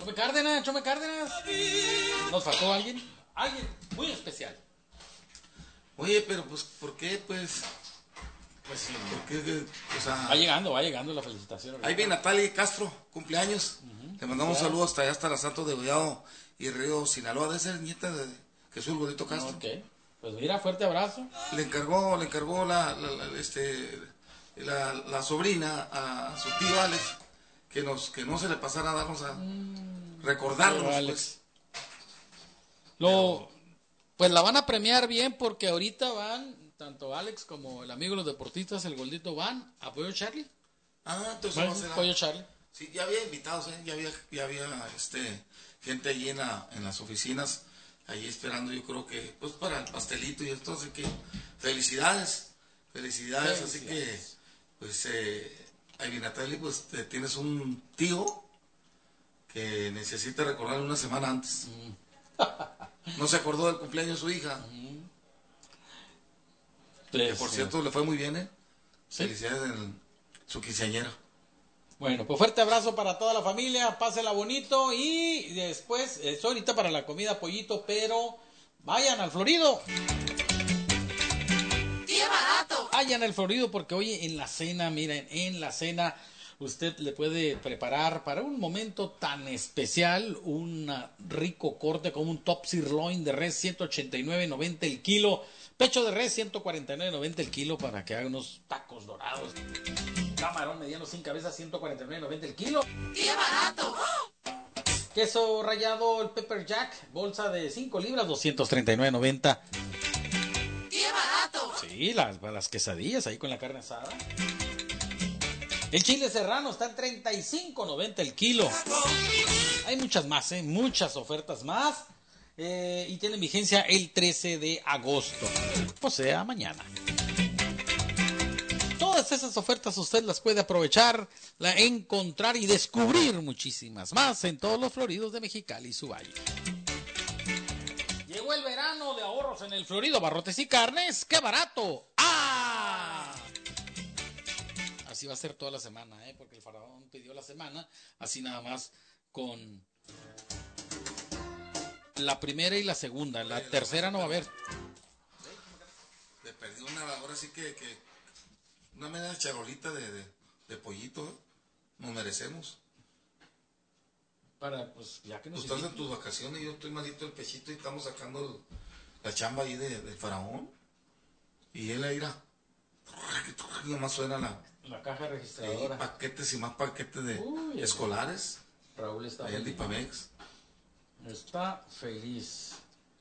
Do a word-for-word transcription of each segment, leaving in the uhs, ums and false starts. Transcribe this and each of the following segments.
Chome Cárdenas, Chome Cárdenas. ¿Nos faltó alguien? Alguien muy especial. Oye, pero pues, ¿por qué? Pues, Pues sí. ¿por qué? O sea, Va llegando, va llegando la felicitación. ahí viene Natalia Castro, cumpleaños. Uh-huh. Le mandamos un saludo hasta allá, hasta la Santo de Gollado y Río Sinaloa. De ser nieta de Jesús Gordito Castro. Ok, pues mira, fuerte abrazo. Le encargó, le encargó la, la, la este, la, la sobrina a su tío Alex que nos, que no se le pasara a darnos a mm, recordarnos. Alex. Pues. Lo, pues la van a premiar bien porque ahorita van, tanto Alex como el amigo de los deportistas, el Gordito, van a Pollo Charlie. Ah, entonces bueno, va a ser Pollo Charlie. Sí, ya había invitados, ¿eh? ya había, ya había este, gente allí en, la, en las oficinas, ahí esperando, yo creo que, pues para el pastelito y esto, así que felicidades, felicidades, felicidades. Así que, pues, eh, Ivy Natalie, pues te, tienes un tío que necesita recordar una semana antes. Mm. No se acordó del cumpleaños de su hija. Mm. Pues, que por cierto, sí. Le fue muy bien, ¿eh? ¿Sí? Felicidades en su quinceañera. Bueno, pues fuerte abrazo para toda la familia, pásela bonito y después, eso ahorita para la comida pollito, pero vayan al Florido. ¡Qué barato! Vayan al Florido porque hoy en la cena, miren, en la cena usted le puede preparar para un momento tan especial un rico corte como un top sirloin de res, ciento ochenta y nueve noventa el kilo, pecho de res, ciento cuarenta y nueve noventa el kilo para que haga unos tacos dorados. Camarón mediano sin cabeza, ciento cuarenta y nueve noventa el kilo. ¡Qué barato! Queso rallado, el Pepper Jack, bolsa de cinco libras, doscientos treinta y nueve noventa. ¡Qué barato! Sí, las, las quesadillas ahí con la carne asada. El chile serrano está en treinta y cinco noventa el kilo. Hay muchas más, ¿eh? Muchas ofertas más. Eh, y tienen vigencia el trece de agosto. O sea, mañana. Todas esas ofertas usted las puede aprovechar, la encontrar y descubrir muchísimas más en todos los Floridos de Mexicali y su valle. Llegó el verano de ahorros en el Florido Barrotes y Carnes. ¡Qué barato! ¡Ah! Así va a ser toda la semana, ¿eh? Porque el faraón pidió la semana, así nada más con la primera y la segunda. La tercera no va a haber. Le perdí una, ahora sí que... que... una media charolita de, de, de pollito, ¿eh? Nos merecemos. Para, pues, ya que nos... Tú estás en tus vacaciones y yo estoy malito el pechito y estamos sacando el, la chamba ahí de, del faraón. Y él ahí irá. Nomás suena la... la caja registradora. Y paquetes y más paquetes de Uy, escolares. Raúl está ahí feliz. en Dipamex. Está feliz.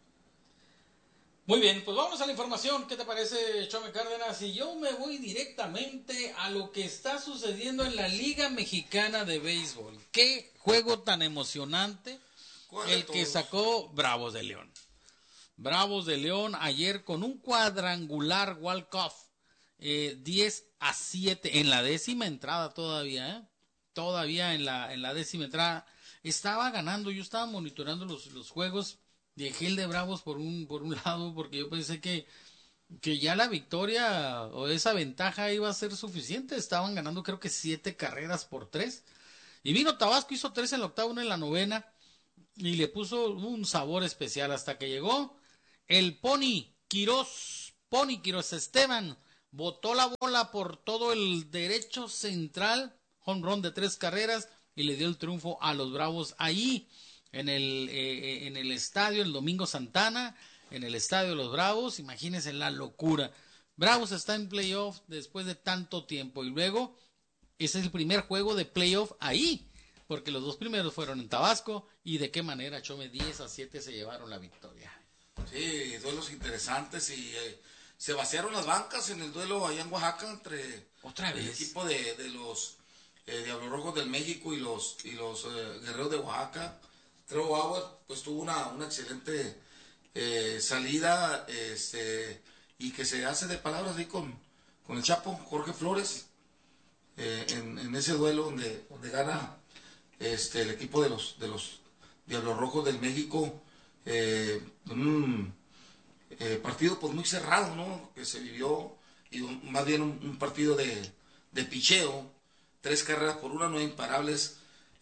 Muy bien, pues vamos a la información. ¿Qué te parece, Chome Cárdenas? Y yo me voy directamente a lo que está sucediendo en la Liga Mexicana de Béisbol. Qué juego tan emocionante el que sacó Bravos de León. Bravos de León ayer con un cuadrangular walk-off, eh, diez a siete en la décima entrada todavía, ¿eh? Todavía en la, en la décima entrada. Estaba ganando, yo estaba monitoreando los, los juegos. Dejé el de Bravos por un, por un lado porque yo pensé que, que ya la victoria o esa ventaja iba a ser suficiente. Estaban ganando creo que siete carreras por tres. Y vino Tabasco, hizo tres en la octava, una en la novena. Y le puso un sabor especial hasta que llegó el Pony Quirós, Pony Quirós Esteban. Botó la bola por todo el derecho central, home run de tres carreras y le dio el triunfo a los Bravos ahí. En el, eh, en el estadio, el Domingo Santana, en el estadio de los Bravos, imagínense la locura. Bravos está en playoff después de tanto tiempo y luego ese es el primer juego de playoff ahí, porque los dos primeros fueron en Tabasco y de qué manera, Chome, diez a siete se llevaron la victoria. Sí, duelos interesantes y eh, se vaciaron las bancas en el duelo allá en Oaxaca entre ¿Otra vez? el equipo de, de los eh, Diablos Rojos del México y los, y los eh, Guerreros de Oaxaca. Trevor Bauer pues tuvo una, una excelente eh, salida este, y que se hace de palabras ahí con, con el Chapo, Jorge Flores, eh, en, en ese duelo donde, donde gana este, el equipo de los, de los Diablos Rojos del México, eh, un eh, partido pues muy cerrado, ¿no? Que se vivió, y un, más bien un, un partido de, de picheo, tres carreras por una, no imparables.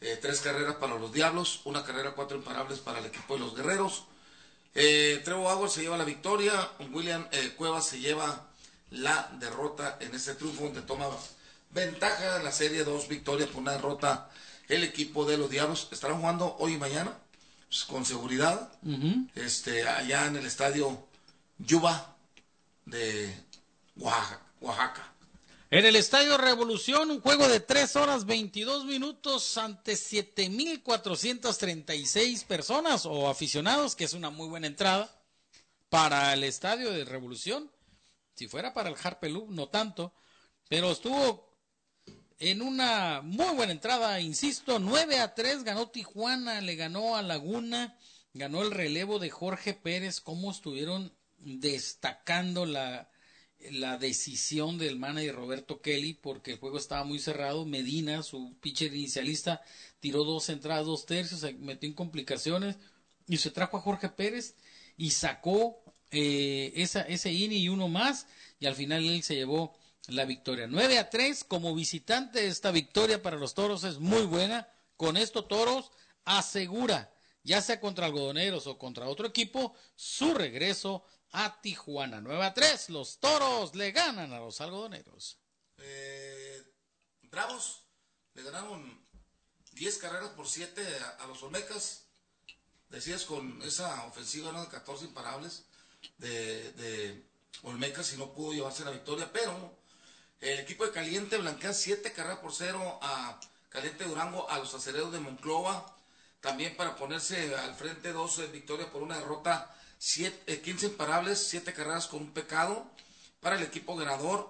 eh, tres carreras para los Diablos, una carrera, cuatro imparables para el equipo de los Guerreros. Eh, Trevor Bauer se lleva la victoria, William eh, Cuevas se lleva la derrota en ese triunfo donde toma ventaja en la serie, dos victorias por una derrota el equipo de los Diablos. Estarán jugando hoy y mañana pues, con seguridad uh-huh. este, allá en el estadio Yuba de Oaxaca, Oaxaca. En el Estadio Revolución, un juego de tres horas veintidós minutos ante siete mil cuatrocientas treinta y seis personas o aficionados, que es una muy buena entrada para el Estadio de Revolución. Si fuera para el Harpelú, no tanto, pero estuvo en una muy buena entrada, insisto, nueve a tres ganó Tijuana, le ganó a Laguna, ganó el relevo de Jorge Pérez. Cómo estuvieron destacando la... la decisión del manager Roberto Kelly, porque el juego estaba muy cerrado. Medina, su pitcher inicialista, tiró dos entradas, dos tercios, se metió en complicaciones y se trajo a Jorge Pérez y sacó eh, esa, ese inning y uno más, y al final él se llevó la victoria. nueve a tres como visitante. Esta victoria para los Toros es muy buena. Con esto Toros asegura, ya sea contra Algodoneros o contra otro equipo, su regreso a Tijuana. nueve a tres, los Toros le ganan a los Algodoneros. Eh, Bravos le ganaron diez carreras por siete a, a los Olmecas. Decías con esa ofensiva, ¿no?, de catorce imparables de, de Olmecas, y no pudo llevarse la victoria, pero el equipo de Caliente blanquea siete carreras por cero a Caliente Durango, a los Acereros de Monclova, también para ponerse al frente doce victorias por una derrota. Siete, quince imparables, siete carreras con un pecado para el equipo ganador.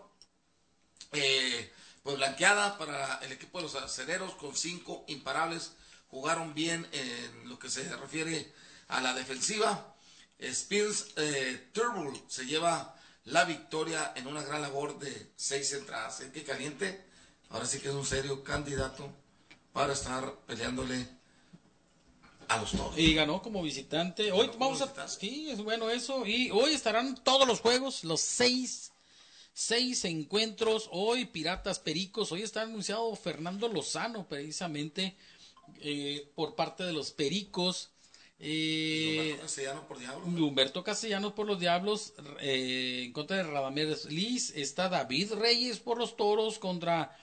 Eh, pues blanqueada para el equipo de los Acereros con cinco imparables. Jugaron bien en lo que se refiere a la defensiva. Spills eh, Turbull se lleva la victoria en una gran labor de seis entradas. El que Caliente ahora sí que es un serio candidato para estar peleándole a los Toros. Y ganó como visitante. Hoy como vamos visitante. a... Sí, es bueno eso. Y hoy estarán todos los juegos, los seis, seis encuentros. Hoy Piratas Pericos. Hoy está anunciado Fernando Lozano, precisamente, eh, por parte de los Pericos. Eh, Humberto Castellanos por Diablos. Humberto Castellanos por los Diablos. Eh, en contra de Radamés Liz. Está David Reyes por los Toros contra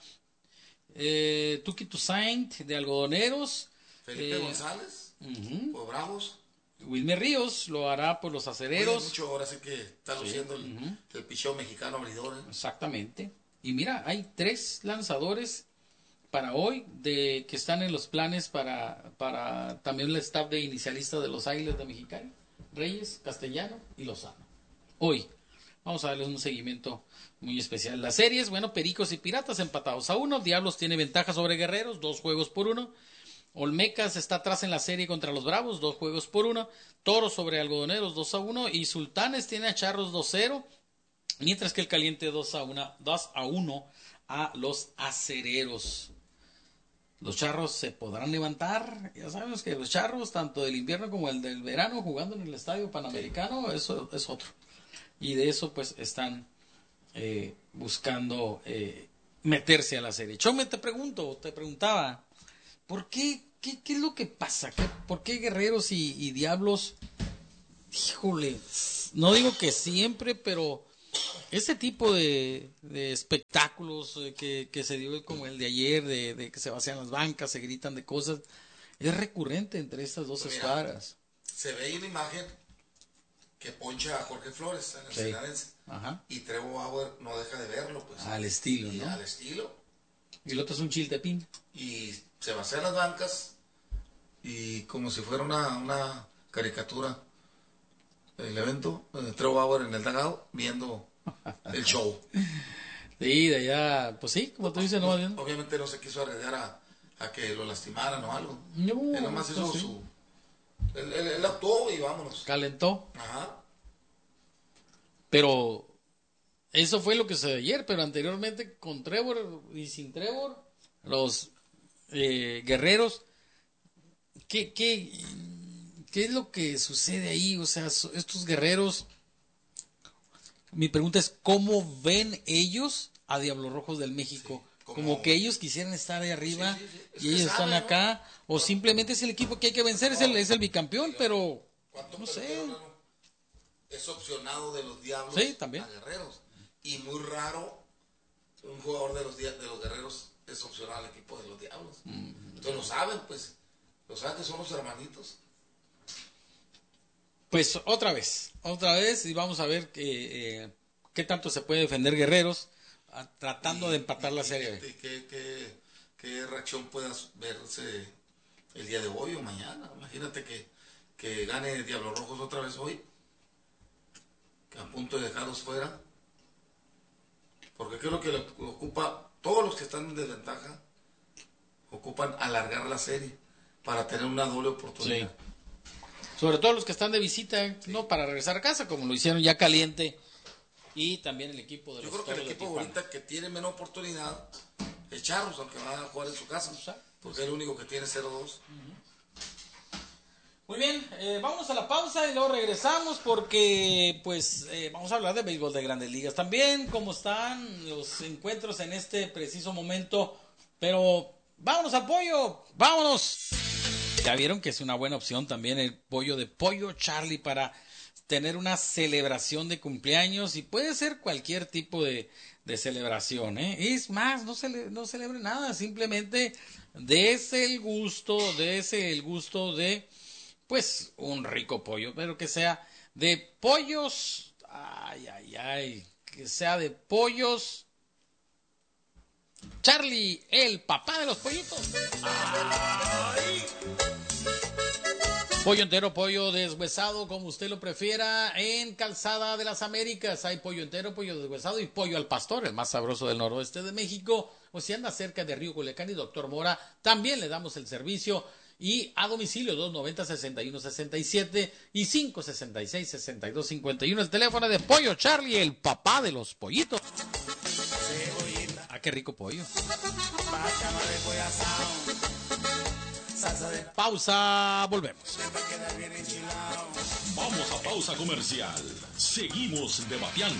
eh, Tuki Toussaint de Algodoneros. Felipe eh, González. Uh-huh. Por Bravos. Wilmer Ríos lo hará por los Acereros. Muy mucho, ahora sí que está luciendo sí. el, uh-huh. el picheo mexicano abridor. ¿eh? Exactamente. Y mira, hay tres lanzadores para hoy de que están en los planes para, para también el staff de inicialista de los Águilas de Mexicali. Reyes, Castellano y Lozano. Hoy vamos a darles un seguimiento muy especial. Las series, bueno, Pericos y Piratas empatados a uno. Diablos tiene ventaja sobre Guerreros, dos juegos por uno. Olmecas está atrás en la serie contra los Bravos, dos juegos por uno. Toros sobre Algodoneros, dos a uno. Y Sultanes tiene a Charros dos cero. Mientras que el Caliente dos a uno a los Acereros. Los Charros se podrán levantar. Ya sabemos que los Charros, tanto del invierno como el del verano, jugando en el Estadio Panamericano, eso es otro. Y de eso pues están eh, buscando eh, meterse a la serie. Chome, te pregunto, te preguntaba... ¿Por qué? ¿Qué, qué es lo que pasa? ¿Qué, ¿Por qué Guerreros y, y Diablos? Híjole, no digo que siempre, pero ese tipo de, de espectáculos que, que se dio como el de ayer, de, de que se vacían las bancas, se gritan de cosas, es recurrente entre estas dos pues escuadras. Se ve ahí la imagen que poncha a Jorge Flores en el Sí. Senadense. Y Trevor Bauer no deja de verlo. Pues, al estilo, y ¿no? Al estilo. Y el otro es un chiltepín. Y se vacían las bancas y como si fuera una, una caricatura el evento, eh, Trevor Bauer en el dugout viendo el show. Sí, de allá, pues sí, como tú dices, no, no obviamente no se quiso arriesgar a, a que lo lastimaran o algo. No, él nomás hizo pues sí. su... Él, él, él actuó y vámonos. Calentó. Ajá. Pero eso fue lo que se dio ayer, pero anteriormente con Trevor y sin Trevor, los eh, Guerreros, ¿qué, qué, ¿qué es lo que sucede ahí? O sea, estos Guerreros, mi pregunta es, ¿cómo ven ellos a Diablos Rojos del México? Sí. como, Como- que ellos quisieran estar ahí arriba Sí, sí, sí. Es y que ellos están saben, ¿no? acá, o simplemente es el equipo que hay que vencer, es el, es el bicampeón, pero ¿Cuánto no sé. pelotero, hermano, es opcionado de los Diablos Sí, también. a Guerreros? Y muy raro un jugador de los, dia- de los Guerreros es opcional al equipo de los Diablos. Mm. Entonces lo saben, pues. Lo saben que son los hermanitos. Pues otra vez, otra vez, y vamos a ver que, eh, qué tanto se puede defender Guerreros a- tratando Y- de empatar y- la y- serie. y ¿Qué, qué, qué reacción pueda verse el día de hoy o mañana? Imagínate que, que gane Diablos Rojos otra vez hoy, que a punto de dejarlos fuera. Porque creo que lo, lo ocupa, todos los que están en desventaja, ocupan alargar la serie para tener una doble oportunidad. Sí. Sobre todo los que están de visita, no para regresar a casa, como lo hicieron ya caliente. Y también el equipo de Yo los creo que el Toros de equipo Tijuana. ahorita que tiene menos oportunidad es Charros, aunque va a jugar en su casa, porque es el único que tiene cero dos. Muy bien, eh, vamos a la pausa y luego regresamos porque pues eh, vamos a hablar de béisbol de Grandes Ligas también, cómo están los encuentros en este preciso momento, pero vámonos al pollo, vámonos. Ya vieron que es una buena opción también el pollo de Pollo Charlie para tener una celebración de cumpleaños y puede ser cualquier tipo de, de celebración, ¿eh? Es más, no, cele, no celebre nada, simplemente dése el gusto, dése el gusto de pues un rico pollo, pero que sea de pollos, ay, ay, ay, que sea de pollos. Charlie, el papá de los pollitos. Ay. Pollo entero, pollo deshuesado, como usted lo prefiera, en Calzada de las Américas. Hay pollo entero, pollo deshuesado y pollo al pastor, el más sabroso del noroeste de México. O si anda cerca de Río Culiacán y Doctor Mora, también le damos el servicio. Y a domicilio dos noventa, sesenta y uno sesenta y siete y cinco sesenta y seis, sesenta y dos cincuenta y uno. El teléfono de Pollo Charlie, el papá de los pollitos. Ah, qué rico pollo. Pausa, volvemos. Vamos a pausa comercial. Seguimos debatiendo.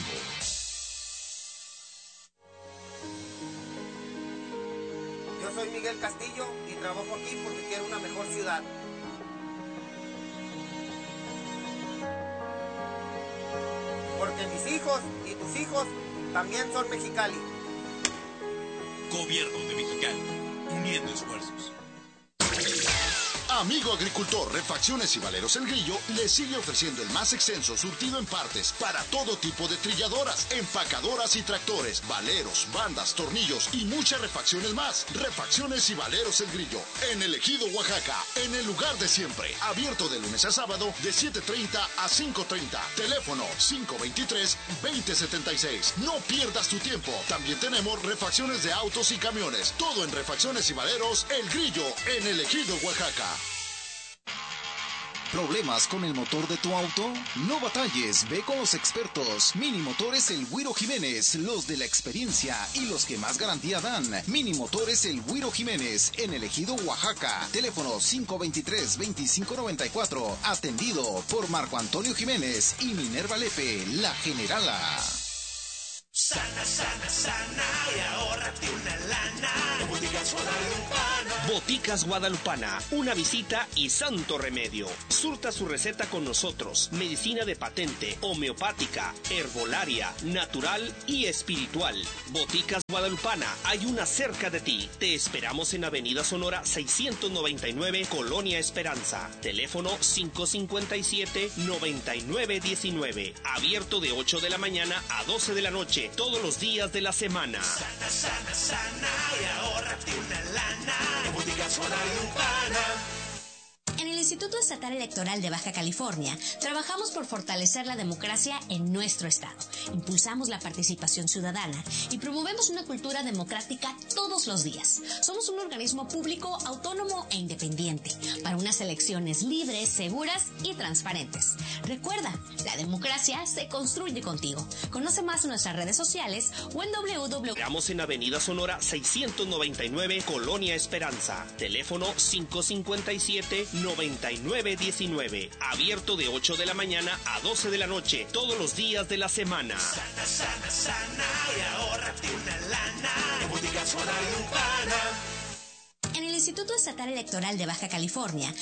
Yo soy Miguel Castillo y trabajo aquí porque quiero una mejor ciudad. Porque mis hijos y tus hijos también son Mexicali. Gobierno de Mexicali, uniendo esfuerzos. Amigo agricultor, Refacciones y Valeros El Grillo le sigue ofreciendo el más extenso surtido en partes para todo tipo de trilladoras, empacadoras y tractores, valeros, bandas, tornillos y muchas refacciones más. Refacciones y Valeros El Grillo, en el Ejido, Oaxaca, en el lugar de siempre. Abierto de lunes a sábado de siete treinta a cinco treinta. Teléfono cinco veintitrés, veinte setenta y seis. No pierdas tu tiempo. También tenemos refacciones de autos y camiones. Todo en Refacciones y Valeros El Grillo, en el Ejido, Oaxaca. ¿Problemas con el motor de tu auto? No batalles, ve con los expertos. Mini Motores El Güiro Jiménez, los de la experiencia y los que más garantía dan. Mini Motores El Güiro Jiménez, en el Ejido, Oaxaca. Teléfono cinco veintitrés, veinticinco noventa y cuatro. Atendido por Marco Antonio Jiménez y Minerva Lepe, la generala. Sana, sana, sana y ahórrate una lana. En Boticas Guadalupana. Boticas Guadalupana, una visita y santo remedio. Surta su receta con nosotros. Medicina de patente, homeopática, herbolaria, natural y espiritual. Boticas Guadalupana, hay una cerca de ti. Te esperamos en Avenida Sonora seiscientos noventa y nueve, Colonia Esperanza. Teléfono cinco cincuenta y siete, noventa y nueve diecinueve. Abierto de ocho de la mañana a doce de la noche, todos los días de la semana. Sana, sana, sana y ahórrate una lana. En Boticas Guadalupana. En el Instituto Estatal Electoral de Baja California, trabajamos por fortalecer la democracia en nuestro estado. Impulsamos la participación ciudadana y promovemos una cultura democrática todos los días. Somos un organismo público, autónomo e independiente. para unas elecciones libres, seguras y transparentes. Recuerda, la democracia se construye contigo. Conoce más en nuestras redes sociales o en doble u doble u doble u. Estamos en Avenida Sonora seiscientos noventa y nueve, Colonia Esperanza. Teléfono cinco cinco siete, nueve nueve uno nueve. Abierto de ocho de la mañana a doce de la noche, todos los días de la semana. Sana, sana, sana y ahórrate una lana en Boticas Guadalupana. En el Instituto Estatal Electoral de Baja California